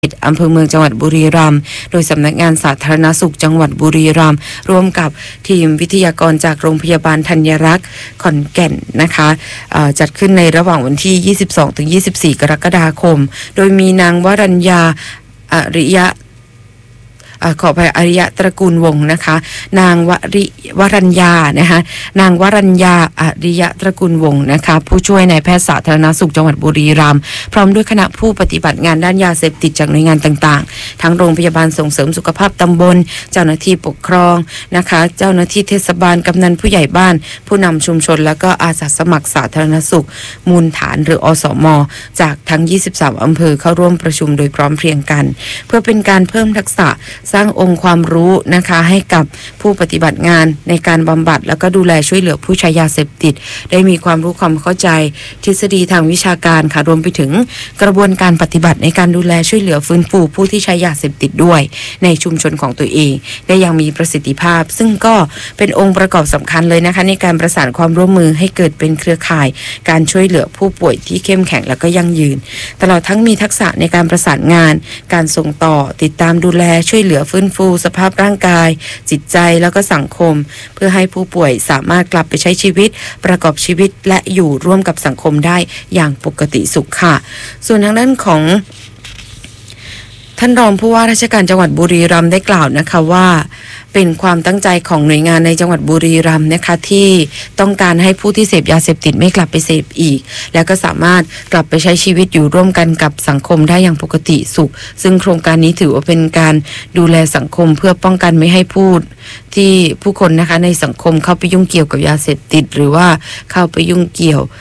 อำเภอเมืองจังหวัดบุรีรัมย์โดยสำนักงานสาธารณสุขจังหวัดบุรีรัมย์ร่วมกับทีมวิทยากรจากโรงพยาบาลธัญรักษ์ขอนแก่นนะคะจัดขึ้นในระหว่างวันที่ 22-24 กรกฎาคมโดยมีนางวรัญญาอริยะขออภัยอริยะตระกูลวงศ์นะคะนางวรัญญานะคะนางวรัญญาอริยะตระกูลวงศ์นะคะผู้ช่วยนายแพทย์สาธารณสุขจังหวัดบุรีรัมย์พร้อมด้วยคณะผู้ปฏิบัติงานด้านยาเสพติดจากหน่วยงานต่างๆทั้งโรงพยาบาลส่งเสริมสุขภาพตำบลเจ้าหน้าที่ปกครองนะคะเจ้าหน้าที่เทศบาลกำนันผู้ใหญ่บ้านผู้นำชุมชนแล้วก็อาสาสมัครสาธารณสุขมูลฐานหรืออสม.จากทั้ง23อำเภอเข้าร่วมประชุมโดยพร้อมเพรียงกันเพื่อเป็นการเพิ่มทักษะสร้างองค์ความรู้นะคะให้กับผู้ปฏิบัติงานในการบำบัดแล้วก็ดูแลช่วยเหลือผู้ใช้ยาเสพติดได้มีความรู้ความเข้าใจทฤษฎีทางวิชาการค่ะรวมไปถึงกระบวนการปฏิบัติในการดูแลช่วยเหลือฟื้นฟูผู้ที่ใช้ยาเสพติดด้วยในชุมชนของตัวเองได้อย่างมีประสิทธิภาพซึ่งก็เป็นองค์ประกอบสำคัญเลยนะคะในการประสานความร่วมมือให้เกิดเป็นเครือข่ายการช่วยเหลือผู้ป่วยที่เข้มแข็งและก็ยั่งยืนตลอดทั้งมีทักษะในการประสานงานการส่งต่อติดตามดูแลช่วยเหลือฟื้นฟูสภาพร่างกายจิตใจแล้วก็สังคมเพื่อให้ผู้ป่วยสามารถกลับไปใช้ชีวิตประกอบชีวิตและอยู่ร่วมกับสังคมได้อย่างปกติสุขค่ะส่วนทางด้านของท่านรองผู้ว่าราชการจังหวัดบุรีรัมย์ได้กล่าวนะคะว่าเป็นความตั้งใจของหน่วยงานในจังหวัดบุรีรัมย์นะคะที่ต้องการให้ผู้ที่เสพยาเสพติดไม่กลับไปเสพอีกแล้วก็สามารถกลับไปใช้ชีวิตอยู่ร่วมกันกับสังคมได้อย่างปกติสุขซึ่งโครงการนี้ถือว่าเป็นการดูแลสังคมเพื่อป้องกันไม่ให้ผู้คนนะคะในสังคมเข้าไปยุ่งเกี่ยวกับยาเสพติดหรือว่าเข้าไปยุ่งเกี่ยว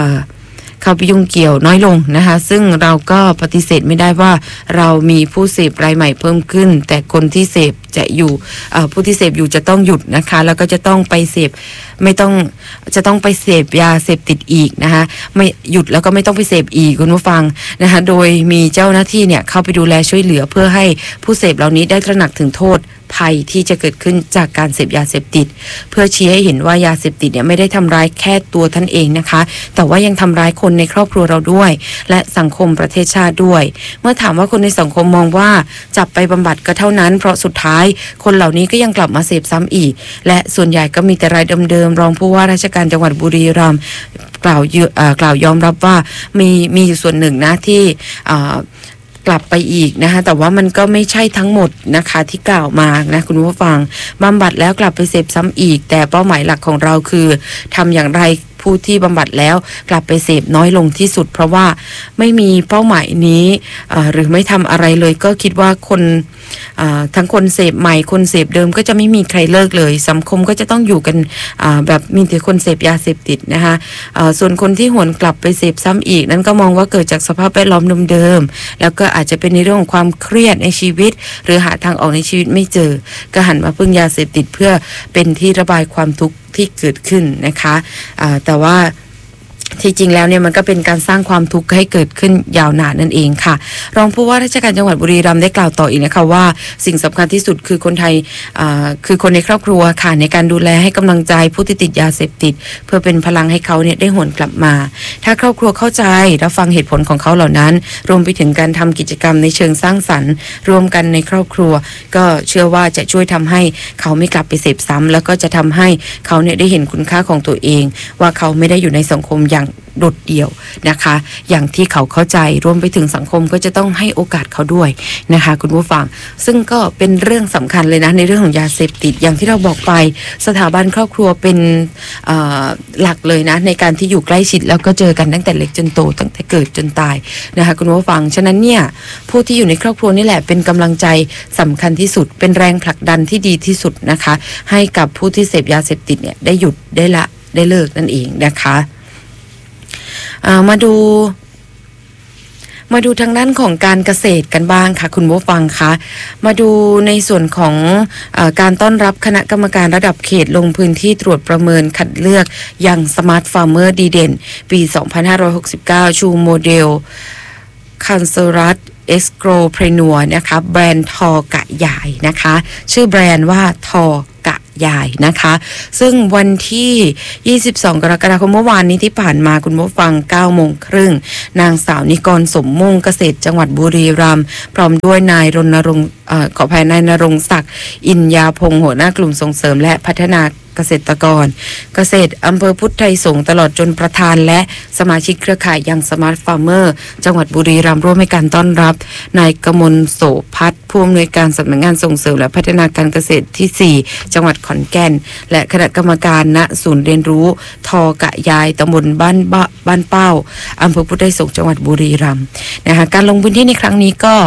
น้อยลงนะคะซึ่งเราก็ปฏิเสธไม่ได้ว่าเรามีผู้เสพรายใหม่เพิ่มขึ้นแต่คนที่เสพจะอยู่ผู้ที่เสพอยู่จะต้องหยุดนะคะแล้วก็จะต้องไปเสพจะต้องไปเสพยาเสพติดอีกนะคะไม่หยุดแล้วก็ไม่ต้องไปเสพอีกคุณผู้ฟังนะคะโดยมีเจ้าหน้าที่เนี่ยเข้าไปดูแลช่วยเหลือเพื่อให้ผู้เสพเหล่านี้ได้ตระหนักถึงโทษภัยที่จะเกิดขึ้นจากการเสพยาเสพติดเพื่อชี้ให้เห็นว่ายาเสพติดเนี่ยไม่ได้ทำร้ายแค่ตัวท่านเองนะคะแต่ว่ายังทำร้ายคนในครอบครัวเราด้วยและสังคมประเทศชาติด้วยเมื่อถามว่าคนในสังคมมองว่าจับไปบำบัดก็เท่านั้นเพราะสุดท้ายคนเหล่านี้ก็ยังกลับมาเสพซ้ำอีกและส่วนใหญ่ก็มีแต่รายเดิมๆรองผู้ว่าราชการจังหวัดบุรีรัมย์กล่าวยอมรับว่ามีอยู่ส่วนหนึ่งนะที่กลับไปอีกนะคะแต่ว่ามันก็ไม่ใช่ทั้งหมดนะคะที่กล่าวมานะคุณผู้ฟังบำบัดแล้วกลับไปเสพซ้ำอีกแต่เป้าหมายหลักของเราคือทำอย่างไรผู้ที่บำบัดแล้วกลับไปเสพน้อยลงที่สุดเพราะว่าไม่มีเป้าหมายนี้หรือไม่ทำอะไรเลยก็คิดว่าคนทั้งคนเสพใหม่คนเสพเดิมก็จะไม่มีใครเลิกเลยสังคมก็จะต้องอยู่กันแบบมีแต่คนเสพยาเสพติดนะคะส่วนคนที่หวนกลับไปเสพซ้ำอีกนั้นก็มองว่าเกิดจากสภาพแวดล้อมเดิมๆแล้วก็อาจจะเป็นในเรื่องของความเครียดในชีวิตหรือหาทางออกในชีวิตไม่เจอก็หันมาพึ่งยาเสพติดเพื่อเป็นที่ระบายความทุกข์ที่เกิดขึ้นนะคะแต่ว่าที่จริงแล้วเนี่ยมันก็เป็นการสร้างความทุกข์ให้เกิดขึ้นยาวนานนั่นเองค่ะรองผู้ว่าราชการจังหวัดบุรีรัมย์ได้กล่าวต่ออีกนะคะว่าสิ่งสำคัญที่สุดคือคนไทยคือคนในครอบครัวค่ะในการดูแลให้กำลังใจผู้ที่ติดยาเสพติดเพื่อเป็นพลังให้เขาเนี่ยได้หวนกลับมาถ้าครอบครัวเข้าใจรับฟังเหตุผลของเขาเหล่านั้นรวมไปถึงการทำกิจกรรมในเชิงสร้างสรรค์ร่วมกันในครอบครัวก็เชื่อว่าจะช่วยทำให้เขาไม่กลับไปเสพซ้ำแล้วก็จะทำให้เขาเนี่ยได้เห็นคุณค่าของตัวเองว่าเขาไม่ได้อยู่ในสังคมอย่างโดดเดี่ยวนะคะอย่างที่เขาเข้าใจรวมไปถึงสังคมก็จะต้องให้โอกาสเขาด้วยนะคะคุณผู้ฟังซึ่งก็เป็นเรื่องสำคัญเลยนะในเรื่องของยาเสพติดอย่างที่เราบอกไปสถาบันครอบครัวเป็นหลักเลยนะในการที่อยู่ใกล้ชิดแล้วก็เจอกันตั้งแต่เล็กจนโตตั้งแต่เกิดจนตายนะคะคุณผู้ฟังฉะนั้นเนี่ยผู้ที่อยู่ในครอบครัวนี่แหละเป็นกำลังใจสำคัญที่สุดเป็นแรงผลักดันที่ดีที่สุดนะคะให้กับผู้ที่เสพยาเสพติดเนี่ยได้หยุดได้ละได้เลิกนั่นเองนะคะมาดูทางด้านของการเกษตรกันบ้างค่ะคุณผู้ฟังคะมาดูในส่วนของการต้อนรับคณะกรรมการระดับเขตลงพื้นที่ตรวจประเมินคัดเลือกยังสมาร์ทฟาร์มเมอร์ดีเด่นปี 2569 ชูโมเดลคันเซรัสเอ็กซ์โกรเพรนัวนะคะแบรนด์ทอกะใหญ่นะคะชื่อแบรนด์ว่าทอกะยายนะคะซึ่งวันที่22กรกฎาคมเมื่อวานนี้ที่ผ่านมาคุณผู้ฟัง 9:30 น.นางสาวนิกรสมมุ่งเกษตรจังหวัดบุรีรัมย์พร้อมด้วยนายรณรงค์ขออภัยนายณรงค์ศักดิ์อินยาพงศ์หัวหน้ากลุ่มส่งเสริมและพัฒนาเกษตรกรเกษตรอำเภอพุทธไทยสงฆ์ตลอดจนประธานและสมาชิกเครือข่ายยังสมาร์ทฟาร์มเมอร์จังหวัดบุรีรัมย์ร่วมให้การต้อนรับนายกมลโสภัทรผู้อำนวยการสำนักงานส่งเสริมและพัฒนาการเกษตรที่4จังหวัดขอนแก่นและคณะกรรมการณศูนย์เรียนรู้ทอกะยายตำบลบ้านเป้าอำเภอพุทธไทยสงฆ์จังหวัดบุรีรัมย์นะคะการลงพื้นที่ในครั้งนี้ก็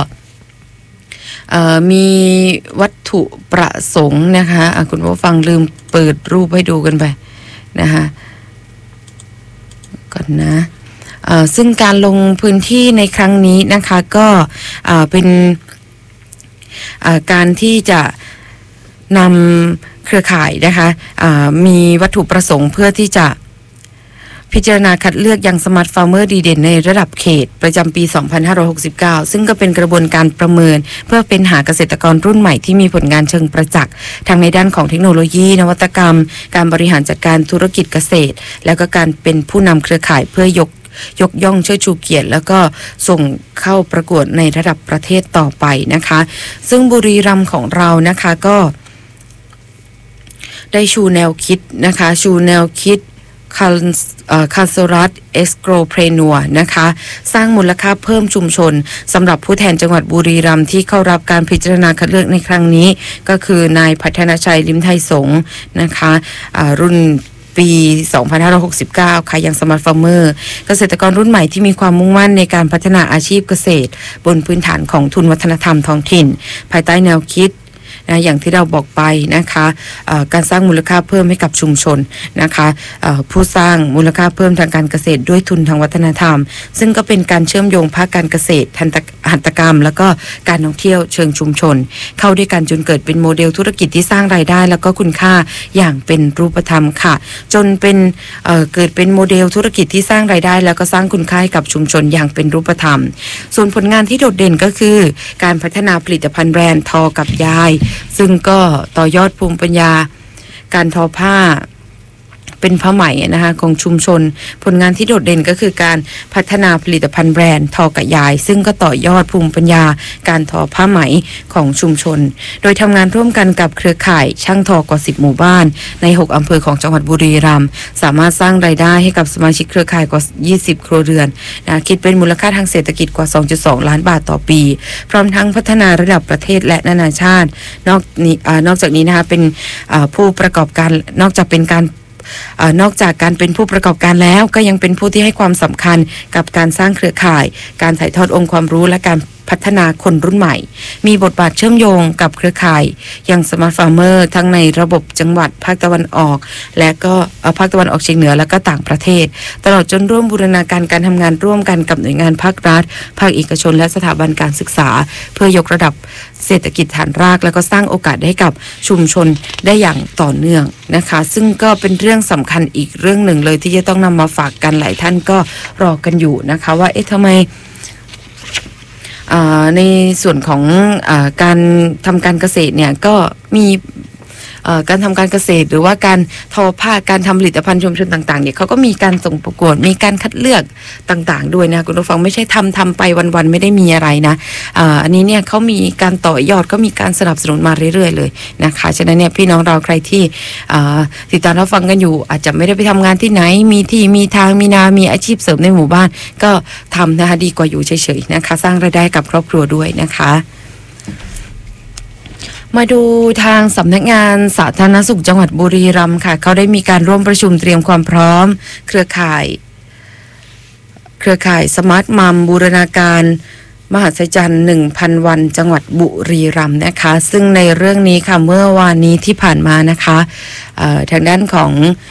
มีวัตถุประสงค์นะคะคุณผู้ฟังลืมเปิดรูปให้ดูกันไปนะคะก่อนนะซึ่งการลงพื้นที่ในครั้งนี้นะคะก็เป็นการที่จะนำเครือข่ายนะคะมีวัตถุประสงค์เพื่อที่จะพิจารณาคัดเลือกยังสมาร์ทฟาร์มเมอร์ดีเด่นในระดับเขตประจำปี 2569 ซึ่งก็เป็นกระบวนการประเมินเพื่อเป็นหาเกษตรกรรุ่นใหม่ที่มีผลงานเชิงประจักษ์ทั้งในด้านของเทคโนโลยีนวัตกรรมการบริหารจัดการธุรกิจเกษตรแล้วก็การเป็นผู้นำเครือข่ายเพื่อยกย่องเชิดชูเกียรติแล้วก็ส่งเข้าประกวดในระดับประเทศต่อไปนะคะซึ่งบุรีรัมย์ของเรานะคะก็ได้ชูแนวคิดนะคะชูแนวคิดคาสรัตเอ็กโกรเพรนัวนะคะสร้างมูลค่าเพิ่มชุมชนสำหรับผู้แทนจังหวัดบุรีรัมย์ที่เข้ารับการพิจารณาคัดเลือกในครั้งนี้ก็คือนายพัฒนชัยลิ้มไทยสงฆ์นะคะรุ่นปี 2569 ค่ะยังสมาร์ทฟาร์มเมอร์เกษตรกรรุ่นใหม่ที่มีความมุ่งมั่นในการพัฒนาอาชีพเกษตรบนพื้นฐานของทุนวัฒนธรรมท้องถิ่นภายใต้แนวคิดนะอย่างที่เราบอกไปนะคะการสร้างมูลค่าเพิ่มให้กับชุมชนนะคะผู้สร้างมูลค่าเพิ่มทางการเกษตรด้วยทุนทางวัฒนธรรมซึ่งก็เป็นการเชื่อมโยงภาคการเกษตรหัตถกรรมแล้วก็การท่องเที่ยวเชิงชุมชนเข้าด้วยกันจนเกิดเป็นโมเดลธุรกิจที่สร้างรายได้แล้วก็คุณค่าอย่างเป็นรูปธรรมค่ะจนเป็นเกิดเป็นโมเดลธุรกิจที่สร้างรายได้แล้วก็สร้างคุณค่าให้กับชุมชนอย่างเป็นรูปธรรมส่วนผลงานที่โดดเด่นก็คือการพัฒนาผลิตภัณฑ์แบรนด์ทอกับยายซึ่งก็ต่อยอดภูมิปัญญาการทอผ้าเป็นผ้าไหมนะคะของชุมชนผลงานที่โดดเด่นก็คือการพัฒนาผลิตภัณฑ์แบรนด์ทอกะยายซึ่งก็ต่อยอดภูมิปัญญาการทอผ้าไหมของชุมชนโดยทำงานร่วมกันกับเครือข่ายช่างทอกว่า10หมู่บ้านใน6อำเภอของจังหวัดบุรีรัมย์สามารถสร้างรายได้ให้กับสมาชิกเครือข่ายกว่า20ครัวเรือนนะคิดเป็นมูลค่าทางเศรษฐกิจกว่า 2.2 ล้านบาทต่อปีพร้อมทั้งพัฒนาระดับประเทศและนานาชาตินอกจากนี้นะคะเป็นผู้ประกอบการนอกจากการเป็นผู้ประกอบการแล้วก็ยังเป็นผู้ที่ให้ความสำคัญกับการสร้างเครือข่ายการถ่ายทอดองค์ความรู้และการพัฒนาคนรุ่นใหม่มีบทบาทเชื่อมโยงกับเครือข่ายยังสมาร์ทฟาร์มเมอร์ทั้งในระบบจังหวัดภาคตะวันออกและก็ภาคตะวันออกเฉียงเหนือและก็ต่างประเทศตลอดจนร่วมบูรณาการการทำงานร่วมกันกับหน่วยงานภาครัฐภาคเอกชนและสถาบันการศึกษาเพื่อยกระดับเศรษฐกิจฐานรากแล้วก็สร้างโอกาสให้กับชุมชนได้อย่างต่อเนื่องนะคะซึ่งก็เป็นเรื่องสำคัญอีกเรื่องหนึ่งเลยที่จะต้องนำมาฝากกันหลายท่านก็รอกันอยู่นะคะว่าทำไมในส่วนของการทำการเกษตรเนี่ยก็มีการทำการเกษตรหรือว่าการทอผ้าการทำผลิตภัณฑ์ชุมชนต่างๆเนี่ยเขาก็มีการส่งประกวดมีการคัดเลือกต่างๆด้วยนะคุณผู้ฟังไม่ใช่ทำไปวันๆไม่ได้มีอะไรนะอันนี้เนี่ยเขามีการต่อยอดก็มีการสนับสนุนมาเรื่อยๆเลยนะคะฉะนั้นเนี่ยพี่น้องเราใครที่ติดตามรับฟังกันอยู่อาจจะไม่ได้ไปทำงานที่ไหนมีที่มีทางมีนามีอาชีพเสริมในหมู่บ้านก็ทำนะคะดีกว่าอยู่เฉยๆนะคะสร้างรายได้กับครอบครัวด้วยนะคะมาดูทางสำนักงานสาธารณสุขจังหวัดบุรีรัมย์ค่ะเขาได้มีการร่วมประชุมเตรียมความพร้อมเครือข่ายสมาร์ทมัมบูรณาการมหัศจรรย์ 1,000 วันจังหวัดบุรีรัมย์นะคะซึ่งในเรื่องนี้ค่ะเมื่อวานนี้ที่ผ่านมานะคะทางด้านของ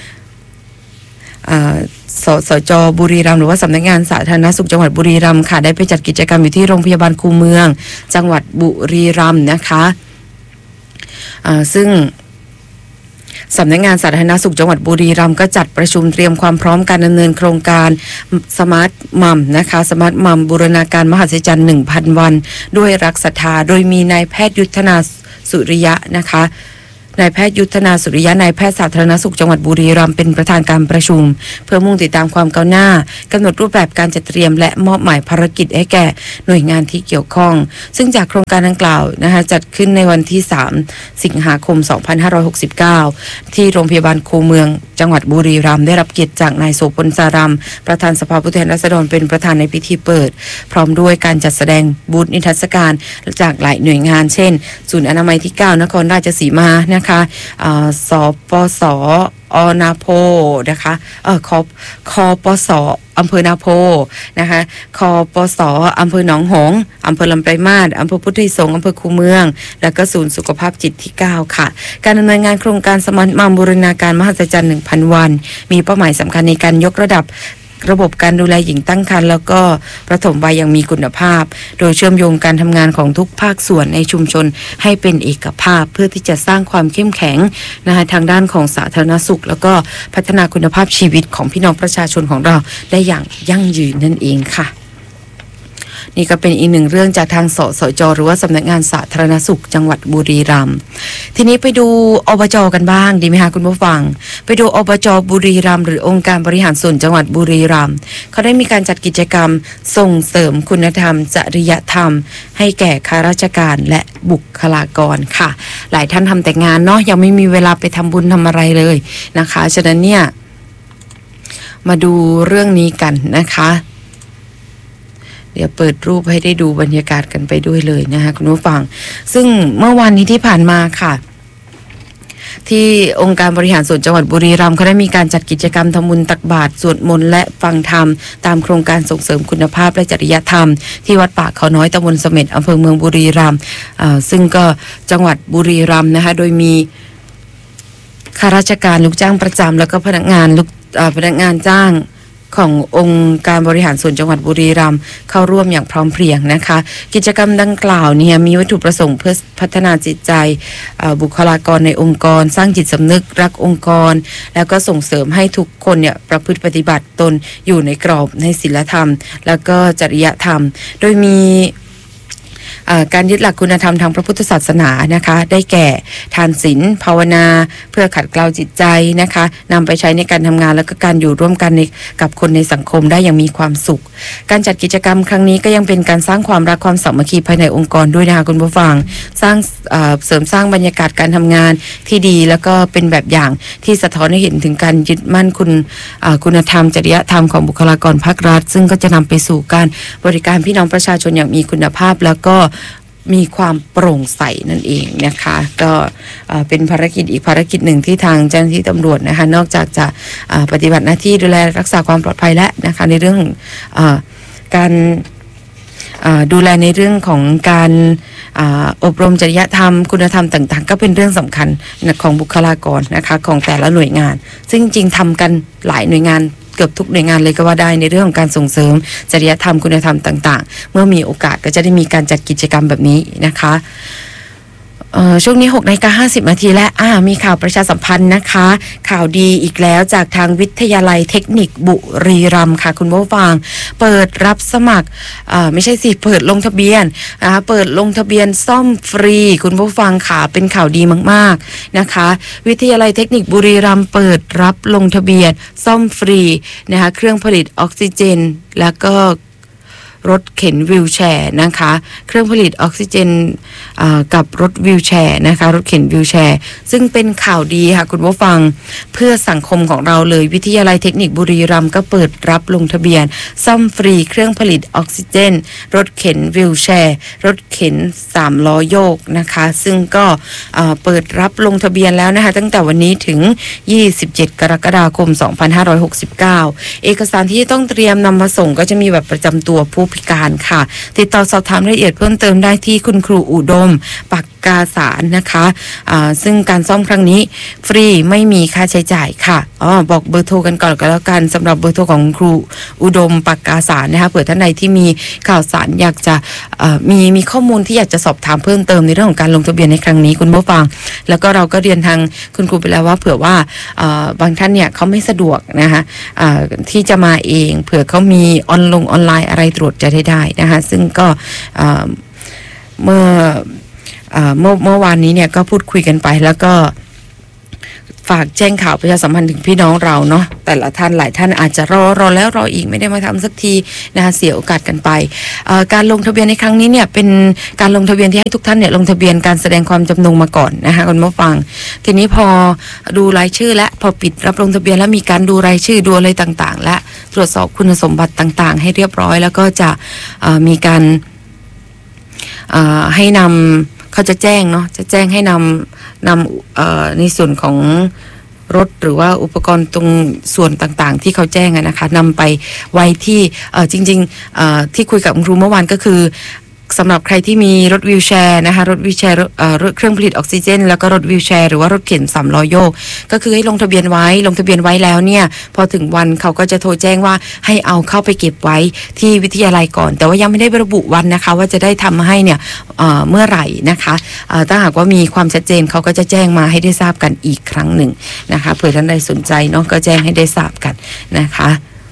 สจ.บุรีรัมย์หรือว่าสำนักงานสาธารณสุขจังหวัดบุรีรัมย์ค่ะได้ไปจัดกิจกรรมอยู่ที่โรงพยาบาลคูเมืองจังหวัดบุรีรัมย์นะคะซึ่งสำนักงานสาธารณสุขจังหวัดบุรีรัมย์ก็จัดประชุมเตรียมความพร้อมการดำเนินโครงการสมาร์ทมัมนะคะสมาร์ทมัมบูรณาการมหัศจรรย์ 1,000 วันด้วยรักศรัทธาโดยมีนายแพทย์ยุทธนาสุริยะนะคะนายแพทย์ยุทธนาสุริยะนายแพทย์สาธารณสุขจังหวัดบุรีรัมย์เป็นประธานการประชุมเพื่อมุ่งติดตามความก้าวหน้ากำหนดรูปแบบการจัดเตรียมและมอบหมายภารกิจให้แก่หน่วยงานที่เกี่ยวข้องซึ่งจากโครงการดังกล่าวนะคะจัดขึ้นในวันที่3สิงหาคม2569ที่โรงพยาบาลคูเมืองจังหวัดบุรีรัมย์ได้รับเกียรติจากนายโสพลสารัมประธานสภาผู้แทนราษฎรเป็นประธานในพิธีเปิดพร้อมด้วยการจัดแสดงบูธนิทรรศการจากหลายหน่วยงานเช่นศูนย์อนามัยที่9นครราชสีมานะคะสปสนาโพนะคะคปสอำเภอนาโพนะคะคปสอำเภอหนองหงส์อำเภอลำปลายมาศอำเภอพุทธไทยสงฆ์อำเภอคูเมืองและก็ศูนย์สุขภาพจิตที่9ค่ะการดำเนินงานโครงการสมานบูรณาการมหัศจรรย์ 1,000 วันมีเป้าหมายสำคัญในการยกระดับระบบการดูแลหญิงตั้งครรภ์แล้วก็ประถมวัยอย่างมีคุณภาพโดยเชื่อมโยงการทำงานของทุกภาคส่วนในชุมชนให้เป็นเอกภาพเพื่อที่จะสร้างความเข้มแข็งนะคะทางด้านของสาธารณสุขแล้วก็พัฒนาคุณภาพชีวิตของพี่น้องประชาชนของเราได้อย่างยั่งยืนนั่นเองค่ะนี่ก็เป็นอีกหนึ่งเรื่องจากทางสสจ.หรือว่าสำนักงานสาธารณสุขจังหวัดบุรีรัมย์ทีนี้ไปดูอบจ.กันบ้างดีไหมคะคุณผู้ฟังไปดูอบจ.บุรีรัมย์หรือองค์การบริหารส่วนจังหวัดบุรีรัมย์เขาได้มีการจัดกิจกรรมส่งเสริมคุณธรรมจริยธรรมให้แก่ข้าราชการและบุคลากรค่ะหลายท่านทำแต่งานเนาะยังไม่มีเวลาไปทำบุญทำอะไรเลยนะคะฉะนั้นเนี่ยมาดูเรื่องนี้กันนะคะเดี๋ยวเปิดรูปให้ได้ดูบรรยากาศกันไปด้วยเลยนะคะคุณผู้ฟังซึ่งเมื่อวานนี้ที่ผ่านมาค่ะที่องค์การบริหารส่วนจังหวัดบุรีรัมย์เขาได้มีการจัดกิจกรรมทำบุญตักบาตรสวดมนต์และฟังธรรมตามโครงการส่งเสริมคุณภาพและจริยธรรมที่วัดป่าเขาน้อยตำบลเสม็ดอำเภอเมืองบุรีรัมย์ซึ่งก็จังหวัดบุรีรัมย์นะคะโดยมีข้าราชการลูกจ้างประจำแล้วก็พนักงานจ้างขององค์การบริหารส่วนจังหวัดบุรีรัมย์เข้าร่วมอย่างพร้อมเพรียงนะคะกิจกรรมดังกล่าวเนี่ยมีวัตถุประสงค์เพื่อพัฒนาจิตใจบุคลากรในองค์กรสร้างจิตสำนึกรักองค์กรแล้วก็ส่งเสริมให้ทุกคนเนี่ยประพฤติปฏิบัติตนอยู่ในกรอบในศีลธรรมแล้วก็จริยธรรมโดยมีการยึดหลักคุณธรรมทางพระพุทธศาสนานะคะได้แก่ทานศีลภาวนาเพื่อขัดเกลาจิตใจนะคะนำไปใช้ในการทำงานแล้วก็การอยู่ร่วมกันกับคนในสังคมได้อย่างมีความสุขการจัดกิจกรรมครั้งนี้ก็ยังเป็นการสร้างความรักความสามัคคีภายในองค์กรด้วยนะคะคุณผู้ฟังสร้างเสริมสร้างบรรยากาศการทำงานที่ดีแล้วก็เป็นแบบอย่างที่สะท้อนให้เห็นถึงการยึดมั่นคุณธรรมจริยธรรมของบุคลากรภาครัฐซึ่งก็จะนำไปสู่การบริการพี่น้องประชาชนอย่างมีคุณภาพแล้วก็มีความโปร่งใสนั่นเองนะคะก็เป็นภารกิจอีกภารกิจหนึ่งที่ทางเจ้าหน้าที่ตำรวจนะคะนอกจากจะปฏิบัติหน้าที่ดูแลรักษาความปลอดภัยและนะคะในเรื่องการดูแลในเรื่องของการอบรมจริยธรรมคุณธรรมต่างๆก็เป็นเรื่องสำคัญของบุคลากรนะคะของแต่ละหน่วยงานซึ่งจริงๆทำกันหลายหน่วยงานเกือบทุกหน่วยงานเลยก็ว่าได้ในเรื่องของการส่งเสริมจริยธรรมคุณธรรมต่างๆเมื่อมีโอกาสก็จะได้มีการจัดกิจกรรมแบบนี้นะคะช่วงนี้ 6:50 นาทีและมีข่าวประชาสัมพันธ์นะคะข่าวดีอีกแล้วจากทางวิทยาลัยเทคนิคบุรีรัมย์ค่ะคุณผู้ฟังเปิดรับสมัครไม่ใช่สิเปิดลงทะเบียนเปิดลงทะเบียนซ่อมฟรีคุณผู้ฟังค่ะเป็นข่าวดีมากๆนะคะวิทยาลัยเทคนิคบุรีรัมย์เปิดรับลงทะเบียนซ่อมฟรีนะคะเครื่องผลิตออกซิเจนแล้วก็รถเข็นวีลแชร์นะคะเครื่องผลิตออกซิเจนกับรถวีลแชร์นะคะรถเข็นวีลแชร์ซึ่งเป็นข่าวดีค่ะคุณผู้ฟังเพื่อสังคมของเราเลยวิทยาลัยเทคนิคบุรีรัมย์ก็เปิดรับลงทะเบียนซ่อมฟรีเครื่องผลิตออกซิเจนรถเข็นวีลแชร์รถเข็น3ล้อโยกนะคะซึ่งก็เปิดรับลงทะเบียนแล้วนะคะตั้งแต่วันนี้ถึง27กรกฎาคม2569เอกสารที่ต้องเตรียมนำมาส่งก็จะมีแบบประจำตัวผู้พิการค่ะติดต่อสอบถามรายละเอียดเพิ่มเติมได้ที่คุณครูอุดมปากกาสารนะคะซึ่งการซ่อมครั้งนี้ฟรีไม่มีค่าใช้จ่ายค่ะบอกเบอร์โทรกันก่อนก็แล้วกันสำหรับเบอร์โทรของครูอุดมปากกาสารนะคะเผื่อท่านใดที่มีข่าวสารอยากจะมีข้อมูลที่อยากจะสอบถามเพิ่มเติมในเรื่องของการลงทะเบียนในครั้งนี้คุณผู้ฟังแล้วก็เราก็เรียนทางคุณครูไปแล้วว่าเผื่อว่าบางท่านเนี่ยเขาไม่สะดวกนะคะที่จะมาเองเผื่อเขามีออนไลน์อะไรตรวจจะได้นะคะซึ่งก็เมื่อวานนี้เนี่ยก็พูดคุยกันไปแล้วก็ฝากแจ้งข่าวประชาสัมพันธ์ถึงพี่น้องเราเนาะแต่ละท่านหลายท่านอาจจะรอแล้วรออีกไม่ได้มาทำสักทีนะคะเสียโอกาสกันไปการลงทะเบียนในครั้งนี้เนี่ยเป็นการลงทะเบียนที่ให้ทุกท่านเนี่ยลงทะเบียนการแสดงความจำนงมาก่อนนะคะคุณผู้ฟังทีนี้พอดูรายชื่อและพอปิดรับลงทะเบียนแล้วมีการดูรายชื่อดูอะไรต่างๆและตรวจสอบคุณสมบัติต่างๆให้เรียบร้อยแล้วก็จะมีการให้นำเขาจะแจ้งเนาะจะแจ้งให้นำในส่วนของรถหรือว่าอุปกรณ์ตรงส่วนต่างๆที่เขาแจ้งนะคะนำไปไว้ที่จริงๆที่คุยกับครูเมื่อวานก็คือสำหรับใครที่มีรถวีลแชร์นะคะรถวีลแชร์รถเครื่องผลิตออกซิเจนแล้วก็รถวีลแชร์หรือว่ารถเข็น3ล้อโยกก็คือให้ลงทะเบียนไว้แล้วเนี่ยพอถึงวันเขาก็จะโทรแจ้งว่าให้เอาเข้าไปเก็บไว้ที่วิทยาลัยก่อนแต่ว่ายังไม่ได้ระบุวันนะคะว่าจะได้ทำให้เนี่ยเมื่อไหร่นะคะถ้าหากว่ามีความชัดเจนเขาก็จะแจ้งมาให้ได้ทราบกันอีกครั้งหนึ่งนะคะเผื่อท่านใดสนใจเนาะก็แจ้งให้ได้ทราบกันนะคะ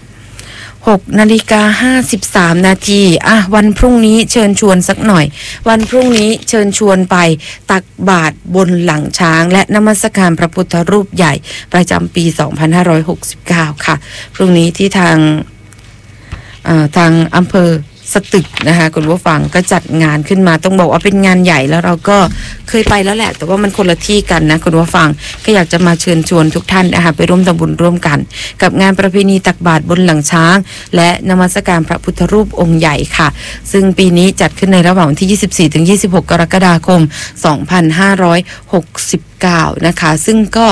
6:53 นาทีวันพรุ่งนี้เชิญชวนสักหน่อยวันพรุ่งนี้เชิญชวนไปตักบาตรบนหลังช้างและนมัสการพระพุทธรูปใหญ่ประจำปี2569ค่ะพรุ่งนี้ที่ทางอำเภอสตึกนะคะคุณผู้ฟังก็จัดงานขึ้นมาต้องบอกว่าเป็นงานใหญ่แล้วเราก็เคยไปแล้วแหละแต่ว่ามันคนละที่กันนะคุณผู้ฟังก็อยากจะมาเชิญชวนทุกท่านนะคะไปร่วมทำบุญร่วมกันกับงานประเพณีตักบาตรบนหลังช้างและนมัสการพระพุทธรูปองค์ใหญ่ค่ะซึ่งปีนี้จัดขึ้นในระหว่างวันที่ 24 ถึง 26 กรกฎาคม 2569 นะคะซึ่งก็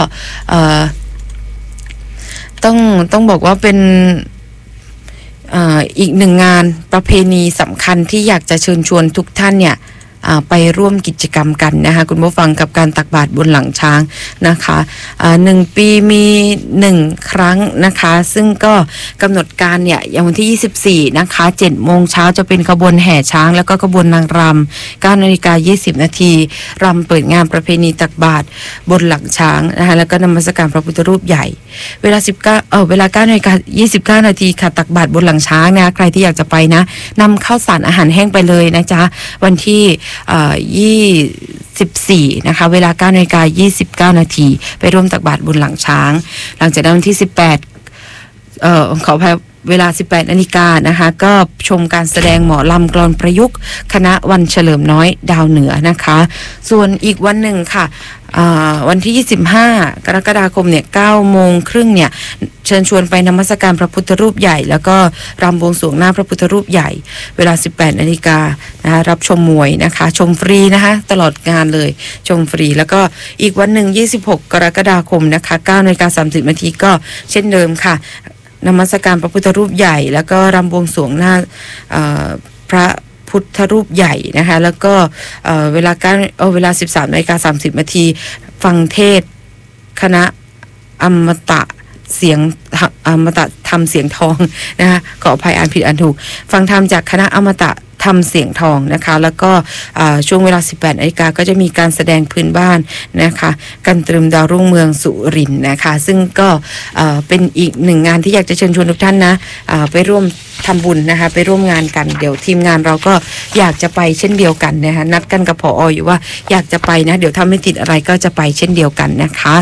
ต้องบอกว่าเป็นอีกหนึ่งงานประเพณีสำคัญที่อยากจะเชิญชวนทุกท่านเนี่ยไปร่วมกิจกรรมกันนะคะคุณผู้ฟังกับการตักบาตรบนหลังช้างนะคะ1 ปีมี1 ครั้งนะคะซึ่งก็กำหนดการเนี่ยอย่างวันที่24นะคะ 7 โมงเช้าจะเป็นขบวนแห่ช้างแล้วก็ขบวนนางรำ 9:20 นาทีรำเปิดงานประเพณีตักบาตรบนหลังช้างนะคะแล้วก็นมัสการพระพุทธรูปใหญ่เวลา 9:29 นาทีค่ะตักบาตรบนหลังช้างนะใครที่อยากจะไปนะนำข้าวสารอาหารแห้งไปเลยนะจ๊ะวันที่24นะคะเวลา 9:29 นาทีไปร่วมตักบาตรบนหลังช้างหลังจากนั้นวันที่18ขออภัยเวลา 18 นาฬิกานะคะก็ชมการแสดงหมอลำกลอนประยุกต์คณะวันเฉลิมน้อยดาวเหนือนะคะส่วนอีกวันหนึ่งค่ะวันที่25 กรกฎาคมเนี่ย 9:30 เนี่ยเชิญชวนไปนมัสการพระพุทธรูปใหญ่แล้วก็รำบวงสรวงหน้าพระพุทธรูปใหญ่เวลา 18 นาฬิกานะคะรับชมมวยนะคะชมฟรีนะคะตลอดงานเลยชมฟรีแล้วก็อีกวันหนึ่ง26 กรกฎาคมนะคะ 9:30 นาทีก็เช่นเดิมค่ะนมัสการพระพุทธรูปใหญ่แล้วก็รำบวงสรวงหน้าพระพุทธรูปใหญ่นะคะแล้วก็เวลา 13:30 นาทีฟังเทศคณะอมตะเสียงอมตะธรรมเสียงทองนะคะขออภัยอ่านผิดอ่านถูกฟังธรรมจากคณะอมตะทำเสียงทองนะคะแล้วก็ช่วงเวลา 18 นาฬิกาก็จะมีการแสดงพื้นบ้านนะคะกันตรึมดาวรุ่งเมืองสุรินทร์นะคะซึ่งก็เป็นอีกหนึ่งงานที่อยากจะเชิญชวนทุกท่านนะไปร่วมทำบุญนะคะไปร่วมงานกันเดี๋ยวทีมงานเราก็อยากจะไปเช่นเดียวกันนะคะนัดกันกับผอ.อยู่ว่าอยากจะไปนะเดี๋ยวถ้าไม่ติดอะไรก็จะไปเช่นเดียวกันนะคะ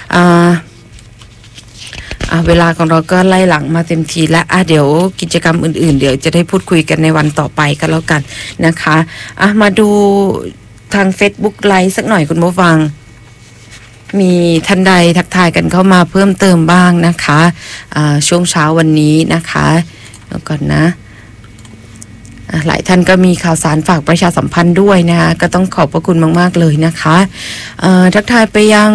เวลาของเราก็ไล่หลังมาเต็มทีแล้วเดี๋ยวกิจกรรมอื่นๆเดี๋ยวจะได้พูดคุยกันในวันต่อไปกันแล้วกันนะคะมาดูทาง Facebook ไลฟ์สักหน่อยคุณผู้ฟังมีท่านใดทักทายกันเข้ามาเพิ่มเติมบ้างนะคะช่วงเช้าวันนี้นะคะแล้วก่อนนะหลายท่านก็มีข่าวสารฝากประชาสัมพันธ์ด้วยนะคะก็ต้องขอบพระคุณมากๆเลยนะคะทักทายไปยัง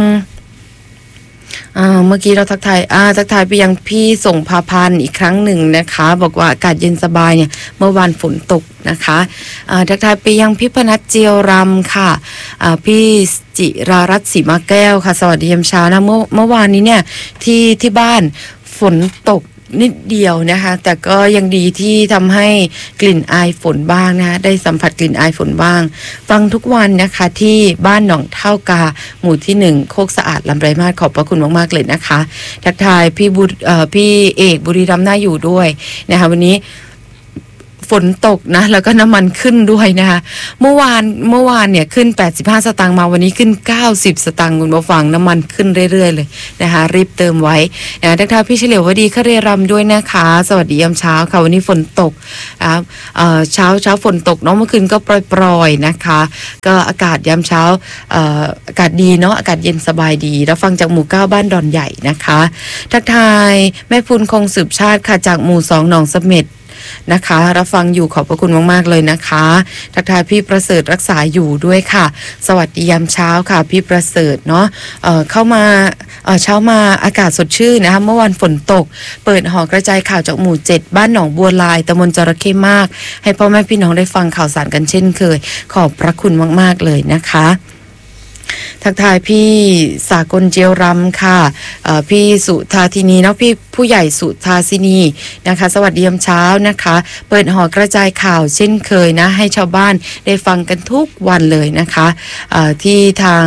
เมื่อกี้เราทักทายไปยังพี่ส่งพาพันธ์อีกครั้งหนึ่งนะคะบอกว่าอากาศเย็นสบายเนี่ยเมื่อวานฝนตกนะคะทักทายไปยังพี่พนัทเจียวรำค่ะพี่จิรารัตน์ศรีมาแก้วค่ะสวัสดียามเช้านะเมื่อวานนี้เนี่ยที่บ้านฝนตกนิดเดียวนะคะแต่ก็ยังดีที่ทำให้กลิ่นอายฝนบ้างนะคะได้สัมผัสกลิ่นอายฝนบ้างฟังทุกวันนะคะที่บ้านหนองเท่ากาหมู่ที่1โคกสะอาดลำไรมาศขอบพระคุณมากๆเลยนะคะทักทายพี่เอกบุรีรัมย์น่าอยู่ด้วยนะคะวันนี้ฝนตกนะแล้วก็น้ำมันขึ้นด้วยนะคะเมื่อวานเนี่ยขึ้น85สตางค์มาวันนี้ขึ้น90สตางค์คุณผู้ฟังน้ำมันขึ้นเรื่อยๆเลยนะคะรีบเติมไว้นะทักทายพี่เฉลียววดีคเรรำด้วยนะคะสวัสดียามเช้าค่ะวันนี้ฝนตกเช้าฝนตกเนาะเมื่อคืนก็ปรอยๆนะคะก็อากาศยามเช้าอากาศดีเนาะอากาศเย็นสบายดีแล้วฟังจากหมู่9บ้านดอนใหญ่นะคะทักทายแม่พูนคงสืบชาติค่ะจากหมู่2หนองเสม็ดนะคะรับฟังอยู่ขอบพระคุณมากๆเลยนะคะทักทายพี่ประเสริฐรักษาอยู่ด้วยค่ะสวัสดียามเช้าค่ะพี่ประเสริฐเนาะเข้ามาเช้ามาอากาศสดชื่นนะคะเมื่อวานฝนตกเปิดหอกระจายข่าวจากหมู่7บ้านหนองบัวลายตำบลจระเข้มากให้พ่อแม่พี่น้องได้ฟังข่าวสารกันเช่นเคยขอบพระคุณมากๆเลยนะคะทักทายพี่สากลเจียวรำค่ะพี่สุธาธินีเนาะพี่ผู้ใหญ่สุธาสินีนะคะสวัสดียามเช้านะคะเปิดหอกระจายข่าวเช่นเคยนะให้ชาวบ้านได้ฟังกันทุกวันเลยนะคะที่ทาง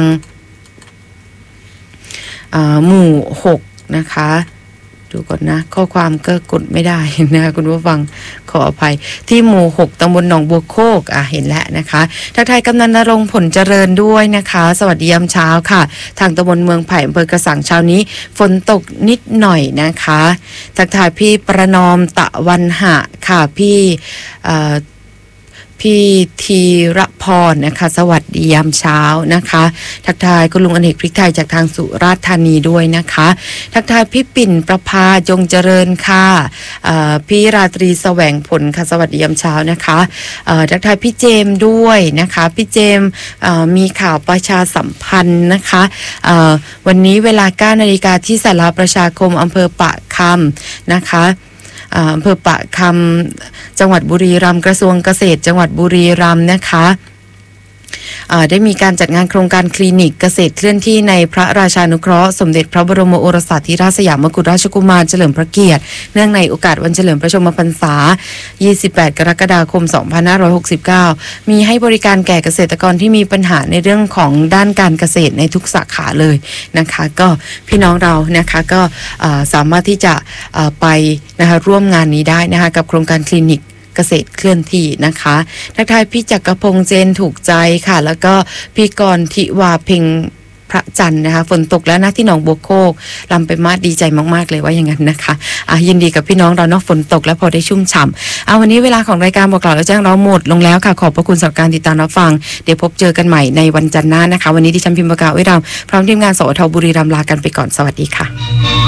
หมู่6นะคะดูก่อนนะข้อความก็กดไม่ได้นะคะคุณผู้ฟังขออภัยที่หมู่6ตำบลหนองบัวโคกเห็นแล้วนะคะทักทายกำนันณรงค์ผลเจริญด้วยนะคะสวัสดียามเช้าค่ะทางตำบลเมืองไผ่อำเภอกระสังเช้านี้ฝนตกนิดหน่อยนะคะทักทายพี่ประนอมตะวันหะค่ะพี่ธีรพรนะคะสวัสดียามเช้านะคะทักทายคุณลุงอเนกพริกไทยจากทางสุราษฎร์ธานีด้วยนะคะทักทายพี่ปิ่นประภาจงเจริญค่ะพี่ราตรีแสวงผลค่ะสวัสดียามเช้านะคะทักทายพี่เจมด้วยนะคะพี่เจมมีข่าวประชาสัมพันธ์นะคะวันนี้เวลา 9 นาฬิกาที่ศาลาประชาคมอำเภอปะคำนะคะอำเภอปะคำจังหวัดบุรีรัมย์กระทรวงเกษตรจังหวัดบุรีรัมย์นะคะได้มีการจัดงานโครงการคลินิกเกษตรเคลื่อนที่ในพระราชานุเคราะห์สมเด็จพระบรมโอรสาธิราชสยามกุฎราชกุมารเฉลิมพระเกียรติเนื่องในโอกาสวันเฉลิมพระชนมพรรษา28 กรกฎาคม 2569มีให้บริการแก่เกษตรกรที่มีปัญหาในเรื่องของด้านการเกษตรในทุกสาขาเลยนะคะก็พี่น้องเรานะคะก็สามารถที่จะไปนะคะร่วมงานนี้ได้นะคะกับโครงการคลินิกเกษตรเคลื่อนที่นะคะทักทายพี่จักรพงษ์เจนถูกใจค่ะแล้วก็พี่กรทิวาเพ็งพระจันทร์นะคะฝนตกแล้วนะที่หนองบัวโคกลำไปมาดีใจมากๆเลยว่าอย่างนั้นนะคะยินดีกับพี่น้องเราเนาะฝนตกแล้วพอได้ชุ่มฉ่ำวันนี้เวลาของรายการบอกกล่าวแล้วแจ้งเราหมดลงแล้วค่ะขอบพระคุณสำหรับการติดตามรับฟังเดี๋ยวพบเจอกันใหม่ในวันจันทร์หน้านะคะวันนี้ดิฉันพิมพ์ประกาศไว้เราพร้อมทีมงานสวทบุรีรัมย์ลากันไปก่อนสวัสดีค่ะ